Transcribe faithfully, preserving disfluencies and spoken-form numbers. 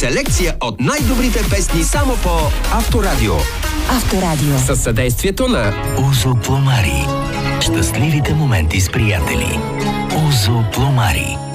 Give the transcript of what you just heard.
селекция от най-добрите песни само по Авторадио. Авторадио. Със съдействието на Узо Пломари. Щастливите моменти с приятели. Узо Пломари.